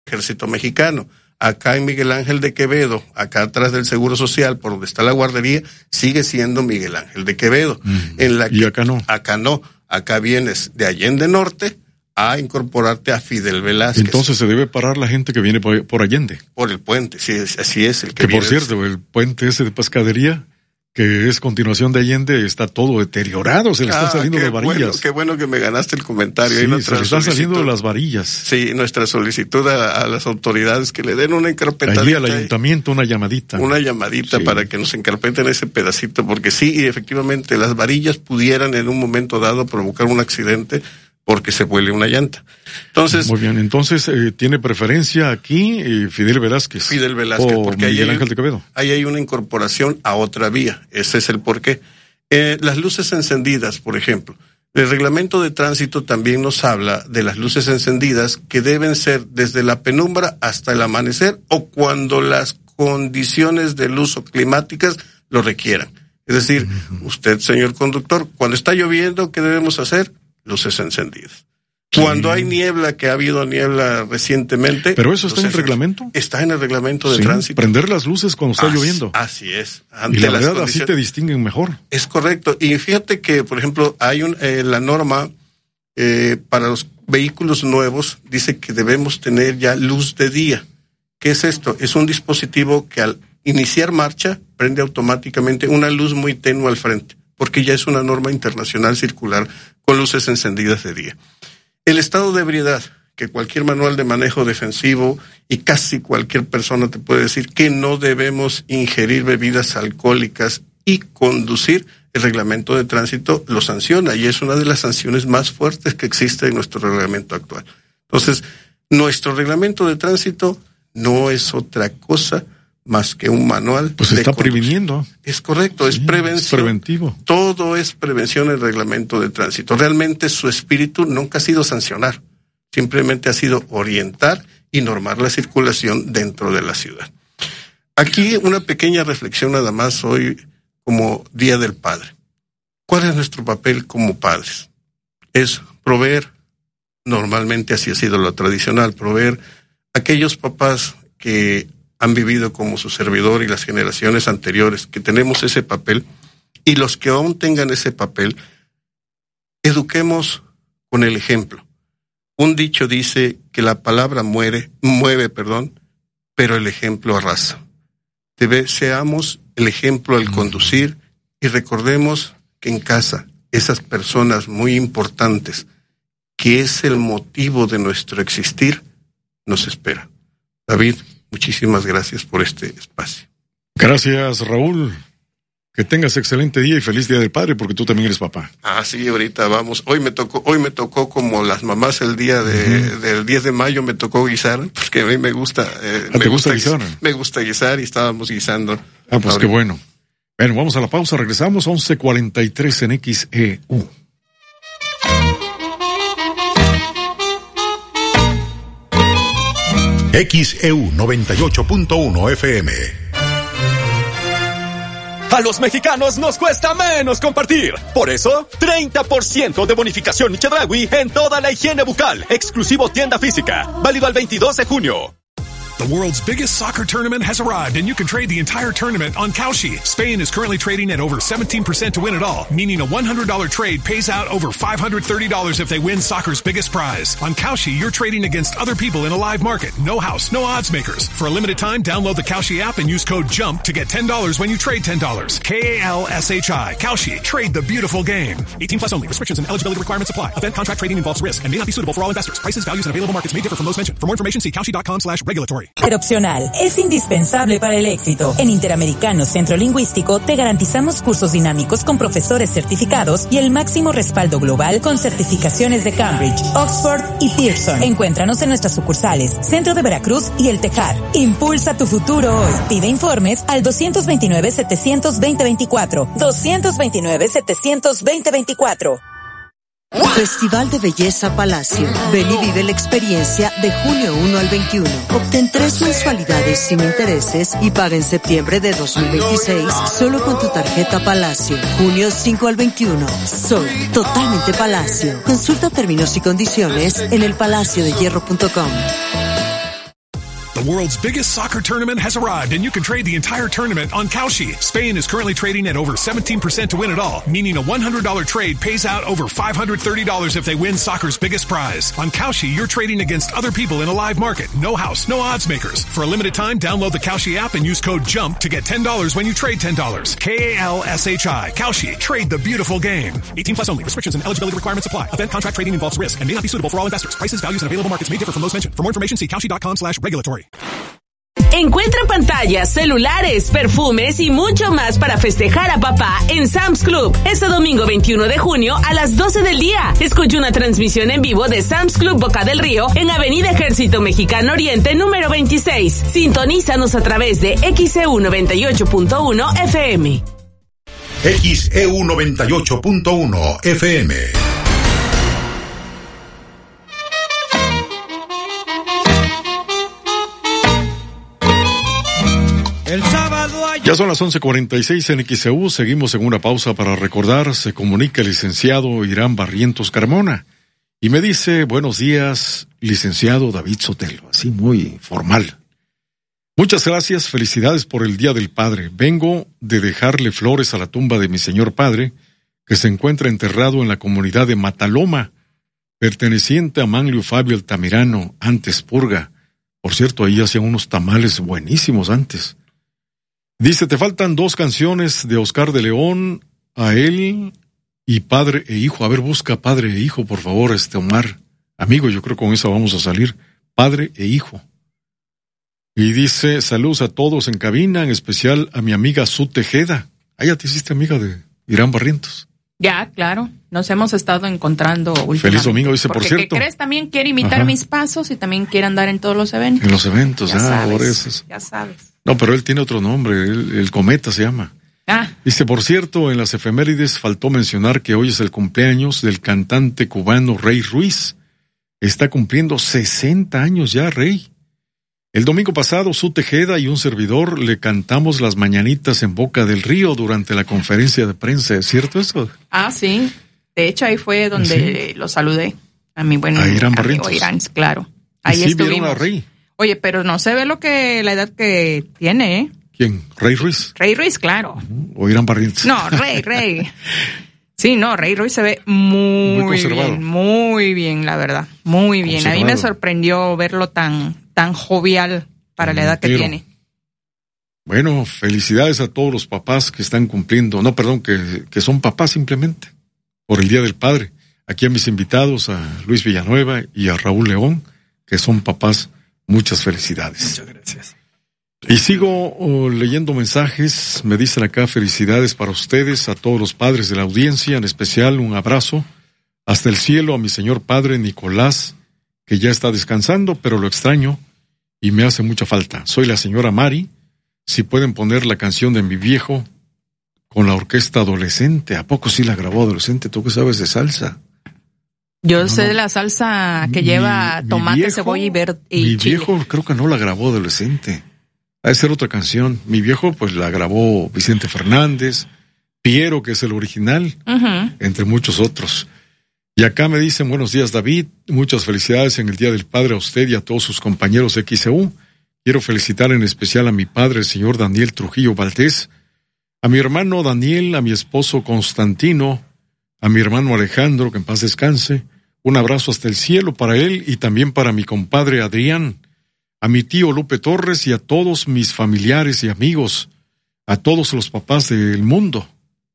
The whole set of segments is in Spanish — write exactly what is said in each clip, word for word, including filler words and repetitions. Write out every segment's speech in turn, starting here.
Ejército Mexicano. Acá en Miguel Ángel de Quevedo, acá atrás del Seguro Social, por donde está la guardería, sigue siendo Miguel Ángel de Quevedo. Mm. En la y acá no. Acá no. Acá vienes de Allende Norte a incorporarte a Fidel Velázquez. Entonces se debe parar la gente que viene por, por Allende. Por el puente, sí, así es. El que que viene por cierto, el puente ese de Pescadería, que es continuación de Allende, está todo deteriorado, se le ah, están saliendo de varillas. Bueno, qué bueno que me ganaste el comentario. Sí, se le están saliendo las varillas. Sí, nuestra solicitud a, a las autoridades que le den una encarpetadita. Allí al ayuntamiento una llamadita. Una llamadita sí. Para que nos encarpeten ese pedacito, porque sí, y efectivamente las varillas pudieran en un momento dado provocar un accidente porque se vuele una llanta. Entonces, muy bien, entonces eh, tiene preferencia aquí eh, Fidel Velázquez. Fidel Velázquez, o porque Miguel ahí Ángel de Quevedo. Ahí hay una incorporación a otra vía, ese es el porqué. Eh, las luces encendidas, por ejemplo. El reglamento de tránsito también nos habla de las luces encendidas que deben ser desde la penumbra hasta el amanecer o cuando las condiciones de luz o climáticas lo requieran. Es decir, uh-huh. Usted, señor conductor, cuando está lloviendo, ¿qué debemos hacer? Luces encendidas. Sí. Cuando hay niebla, que ha habido niebla recientemente. ¿Pero eso está en el reglamento? Está en el reglamento de sí, tránsito. Prender las luces cuando está así, lloviendo. Así es. Ante y la verdad, condiciones... así te distinguen mejor. Es correcto. Y fíjate que, por ejemplo, hay un, eh, la norma eh, para los vehículos nuevos dice que debemos tener ya luz de día. ¿Qué es esto? Es un dispositivo que al iniciar marcha prende automáticamente una luz muy tenue al frente, porque ya es una norma internacional circular con luces encendidas de día. El estado de ebriedad, que cualquier manual de manejo defensivo y casi cualquier persona te puede decir que no debemos ingerir bebidas alcohólicas y conducir, el reglamento de tránsito lo sanciona y es una de las sanciones más fuertes que existe en nuestro reglamento actual. Entonces, nuestro reglamento de tránsito no es otra cosa más que un manual. Pues está previniendo. Es correcto, sí, es prevención. Es preventivo. Todo es prevención en el reglamento de tránsito. Realmente su espíritu nunca ha sido sancionar, simplemente ha sido orientar y normar la circulación dentro de la ciudad. Aquí una pequeña reflexión nada más hoy como Día del Padre. ¿Cuál es nuestro papel como padres? Es proveer, normalmente así ha sido lo tradicional, proveer a aquellos papás que han vivido como su servidor y las generaciones anteriores, que tenemos ese papel, y los que aún tengan ese papel, eduquemos con el ejemplo. Un dicho dice que la palabra muere, mueve, perdón, pero el ejemplo arrasa. Debe, seamos el ejemplo al conducir y recordemos que en casa, esas personas muy importantes, que es el motivo de nuestro existir, nos espera. David, muchísimas gracias por este espacio. Gracias, Raúl. Que tengas excelente día y feliz Día del Padre, porque tú también eres papá. Ah, sí, ahorita vamos. Hoy me tocó, hoy me tocó como las mamás el día de, uh-huh. del diez de mayo me tocó guisar, porque a mí me gusta. Eh, ¿Ah, me te gusta guisar? Me gusta guisar y estábamos guisando. Ah, pues ahorita. Qué bueno. Bueno, vamos a la pausa, regresamos once cuarenta y tres en X E U. X E U noventa y ocho punto uno F M. A los mexicanos nos cuesta menos compartir. Por eso, treinta por ciento de bonificación Chedraui en toda la higiene bucal. Exclusivo tienda física. Válido al veintidós de junio. The world's biggest soccer tournament has arrived, and you can trade the entire tournament on Kalshi. Spain is currently trading at over seventeen percent to win it all, meaning a one hundred dollars trade pays out over five hundred thirty dollars if they win soccer's biggest prize. On Kalshi, you're trading against other people in a live market. No house, no odds makers. For a limited time, download the Kalshi app and use code JUMP to get ten dollars when you trade ten dollars. K A L S H I. Kalshi. Trade the beautiful game. eighteen plus only. Restrictions and eligibility requirements apply. Event contract trading involves risk and may not be suitable for all investors. Prices, values, and available markets may differ from those mentioned. For more information, see kalshi.com slash regulatory. Ser opcional es indispensable para el éxito. En Interamericano Centro Lingüístico te garantizamos cursos dinámicos con profesores certificados y el máximo respaldo global con certificaciones de Cambridge, Oxford y Pearson. Encuéntranos en nuestras sucursales, Centro de Veracruz y El Tejar. Impulsa tu futuro hoy. Pide informes al dos dos nueve, siete dos cero, dos dos cuatro. dos dos nueve, siete dos cero, dos dos cuatro. Festival de Belleza Palacio. Ven y vive la experiencia de junio uno al veintiuno. Obtén tres mensualidades sin intereses y paga en septiembre de dos mil veintiséis solo con tu tarjeta Palacio. Junio cinco al veintiuno. Soy totalmente Palacio. Consulta términos y condiciones en el palacio de hierro punto com. The world's biggest soccer tournament has arrived, and you can trade the entire tournament on Kalshi. Spain is currently trading at over seventeen percent to win it all, meaning a one hundred dollars trade pays out over five hundred thirty dollars if they win soccer's biggest prize. On Kalshi, you're trading against other people in a live market. No house, no odds makers. For a limited time, download the Kalshi app and use code JUMP to get ten dollars when you trade ten dollars. K A L S H I. Kalshi. Trade the beautiful game. eighteen plus only. Restrictions and eligibility requirements apply. Event contract trading involves risk and may not be suitable for all investors. Prices, values, and available markets may differ from those mentioned. For more information, see kalshi.com slash regulatory. Encuentra pantallas, celulares, perfumes y mucho más para festejar a papá en Sam's Club. Este domingo veintiuno de junio a las doce del día. Escucha una transmisión en vivo de Sam's Club Boca del Río en Avenida Ejército Mexicano Oriente número veintiséis. Sintonízanos a través de X E U noventa y ocho punto uno F M. X E U noventa y ocho punto uno F M. El sábado hay... Ya son las once cuarenta y seis en X E U, seguimos en una pausa para recordar, se comunica el licenciado Irán Barrientos Carmona y me dice, buenos días, licenciado David Sotelo, así muy formal. Muchas gracias, felicidades por el Día del Padre. Vengo de dejarle flores a la tumba de mi señor padre, que se encuentra enterrado en la comunidad de Mataloma, perteneciente a Manlio Fabio Altamirano, antes Purga. Por cierto, ahí hacían unos tamales buenísimos antes. Dice, te faltan dos canciones de Oscar de León, a él y Padre e Hijo. A ver, busca Padre e Hijo, por favor, este Omar. Amigo, yo creo que con esa vamos a salir. Padre e Hijo. Y dice, saludos a todos en cabina, en especial a mi amiga Su Tejeda. Ah, ya te hiciste amiga de Irán Barrientos. Ya, claro. Nos hemos estado encontrando últimamente. Feliz domingo, dice, por cierto. Porque, ¿qué crees? También quiere imitar Ajá. mis pasos y también quiere andar en todos los eventos. En los eventos, ya ah, sabes, por eso. Ya sabes. No, pero él tiene otro nombre, el, el Cometa se llama. Ah. Dice, por cierto, en las efemérides faltó mencionar que hoy es el cumpleaños del cantante cubano Rey Ruiz. Está cumpliendo sesenta años ya, Rey. El domingo pasado, Su Tejeda y un servidor le cantamos las mañanitas en Boca del Río durante la conferencia de prensa. ¿Es cierto eso? Ah, sí. De hecho, ahí fue donde ¿Sí? lo saludé. A mi buen a Irán amigo Irán, claro. Ahí sí estuvimos. Vieron a Rey. Oye, pero no se ve lo que la edad que tiene, ¿eh? ¿Quién? ¿Rey Ruiz? Rey Ruiz, claro. ¿O Irán Barrientos? No, Rey, Rey. Sí, no, Rey Ruiz se ve muy, muy bien, muy bien, la verdad. Muy bien. A mí me sorprendió verlo tan, tan jovial para la edad que Pero, tiene. Bueno, felicidades a todos los papás que están cumpliendo, no, perdón, que, que son papás simplemente, por el Día del Padre. Aquí a mis invitados, a Luis Villanueva y a Raúl León, que son papás. Muchas felicidades. Muchas gracias. Y sigo oh, leyendo mensajes. Me dicen acá felicidades para ustedes, a todos los padres de la audiencia, en especial un abrazo hasta el cielo a mi señor padre Nicolás, que ya está descansando, pero lo extraño y me hace mucha falta. Soy la señora Mari. Si pueden poner la canción de mi viejo con la orquesta adolescente. ¿A poco sí la grabó adolescente? ¿Tú qué sabes de salsa? Yo no, sé no. de la salsa que mi, lleva mi tomate, viejo, cebolla y, verde y mi chile. viejo creo que no la grabó adolescente. Ha de ser otra canción. Mi viejo pues la grabó Vicente Fernández, Piero, que es el original, uh-huh. entre muchos otros. Y acá me dicen, buenos días David, muchas felicidades en el Día del Padre a usted y a todos sus compañeros de X E U. Quiero felicitar en especial a mi padre, el señor Daniel Trujillo Valdés, a mi hermano Daniel, a mi esposo Constantino, a mi hermano Alejandro, que en paz descanse. Un abrazo hasta el cielo para él y también para mi compadre Adrián, a mi tío Lupe Torres y a todos mis familiares y amigos, a todos los papás del mundo.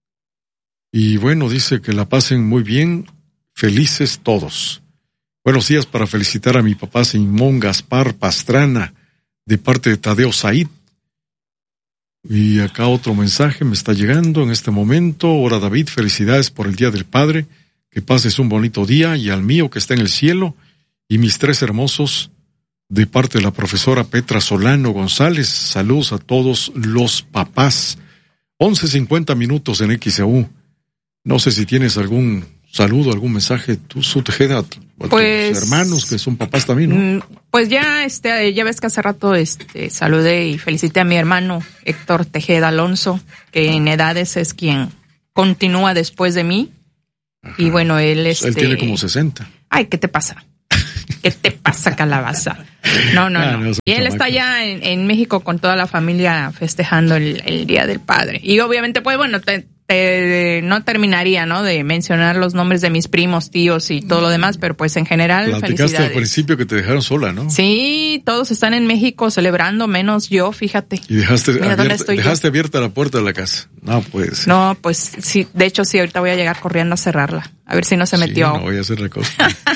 Y bueno, dice que la pasen muy bien, felices todos. Buenos días para felicitar a mi papá Simón Gaspar Pastrana, de parte de Tadeo Said. Y acá otro mensaje me está llegando en este momento. Hola David, felicidades por el Día del Padre. Que pases un bonito día y al mío que está en el cielo y mis tres hermosos de parte de la profesora Petra Solano González. Saludos a todos los papás. once cincuenta minutos en X E U. No sé si tienes algún saludo, algún mensaje, tú, Su Tejeda, pues, tus hermanos que son papás también, ¿no? Pues ya, este, ya ves que hace rato, este, saludé y felicité a mi hermano Héctor Tejeda Alonso, que en edades es quien continúa después de mí. Ajá. Y bueno, él este... Él tiene como sesenta. Ay, ¿qué te pasa? ¿Qué te pasa, calabaza? No, no, ah, no. no y él está allá en, en México con toda la familia festejando el, el Día del Padre. Y obviamente, pues bueno, te, te, no terminaría, ¿no? De mencionar los nombres de mis primos, tíos y todo lo demás, pero pues en general, platicaste felicidades. Al principio que te dejaron sola, ¿no? Sí, todos están en México celebrando, menos yo, fíjate. Y dejaste, Mira, abierta, dejaste abierta la puerta de la casa. No, pues. No, pues sí, de hecho sí, ahorita voy a llegar corriendo a cerrarla. A ver si no se sí, metió. No voy a hacer la cosa.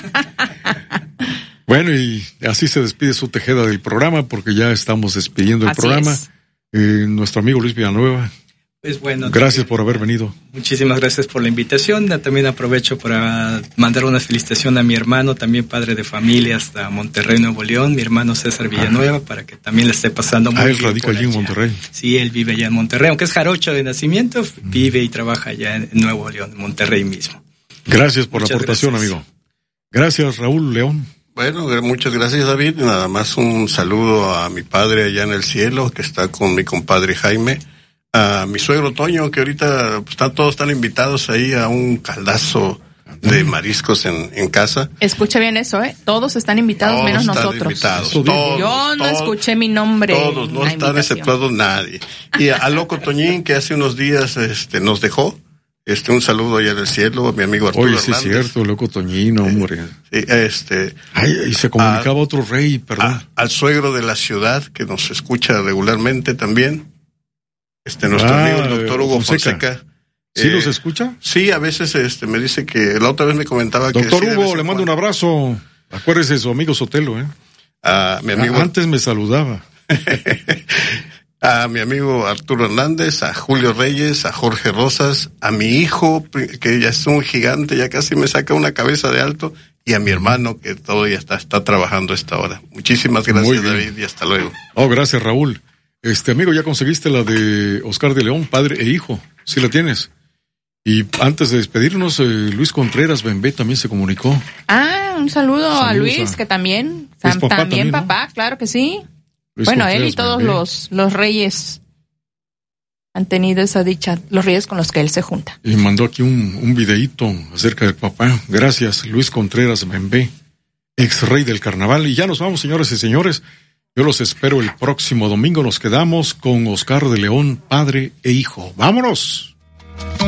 Bueno, y así se despide su Tejeda del programa, porque ya estamos despidiendo el así programa. Eh, nuestro amigo Luis Villanueva. Pues bueno, gracias también por haber venido. Muchísimas gracias por la invitación. También aprovecho para mandar una felicitación a mi hermano, también padre de familia, hasta Monterrey, Nuevo León, mi hermano César Villanueva, ah. para que también le esté pasando muy ah, bien. Ah, él radica allí en Monterrey. Sí, él vive allá en Monterrey, aunque es jarocho de nacimiento, mm. vive y trabaja allá en Nuevo León, en Monterrey mismo. Gracias por Muchas la aportación, gracias. amigo. Gracias, Raúl León. Bueno, muchas gracias, David. Nada más un saludo a mi padre allá en el cielo, que está con mi compadre Jaime. A mi suegro Toño, que ahorita pues, están, todos están invitados ahí a un caldazo de mariscos en, en casa. Escucha bien eso, ¿eh? Todos están invitados todos menos están nosotros. Invitados, todos, Yo no todos, escuché mi nombre. Todos, no están exceptuados nadie. Y a, a Loco Toñín, que hace unos días este, nos dejó. Este, un saludo allá del cielo, mi amigo Arturo Oye, sí Hernández. es cierto, Loco Toñín, hombre. Sí, este. Ay, y se comunicaba a, otro rey, perdón. A, al suegro de la ciudad, que nos escucha regularmente también. Este, nuestro ah, amigo el doctor Hugo Fonseca. Fonseca. ¿Sí eh, los escucha? Sí, a veces este, me dice que, la otra vez me comentaba doctor que... Doctor sí, Hugo, le mando un abrazo. Acuérdese de su amigo Sotelo, ¿eh? A mi amigo... Ah, antes me saludaba. A mi amigo Arturo Hernández, a Julio Reyes, a Jorge Rosas, a mi hijo, que ya es un gigante, ya casi me saca una cabeza de alto, y a mi hermano, que todavía está, está trabajando a esta hora. Muchísimas gracias, David, y hasta luego. Oh, gracias, Raúl. Este, amigo, ya conseguiste la de Oscar de León, padre e hijo. Sí la tienes. Y antes de despedirnos, eh, Luis Contreras Bembé también se comunicó. Ah, un saludo Saludos a Luis, a... que también, Luis papá también también, papá, ¿no? claro que sí. Luis bueno, Contreras él y todos Bembé. los, los reyes han tenido esa dicha, los reyes con los que él se junta. Y mandó aquí un, un videíto acerca del papá. Gracias, Luis Contreras Bembé, ex rey del carnaval. Y ya nos vamos, señores y señores. Yo los espero el próximo domingo. Nos quedamos con Oscar de León, padre e hijo. ¡Vámonos!